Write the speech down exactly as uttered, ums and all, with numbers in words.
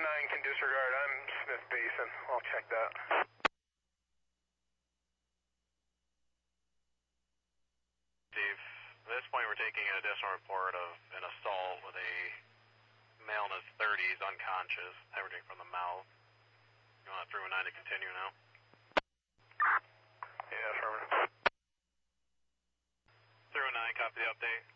nine can disregard. I'm Smith Basin. I'll check that. Steve, at this point we're taking an additional report of an assault with a male in his thirties, unconscious, hemorrhaging from the mouth. You want three one nine to continue now? Yeah, affirmative. three one nine, copy the update.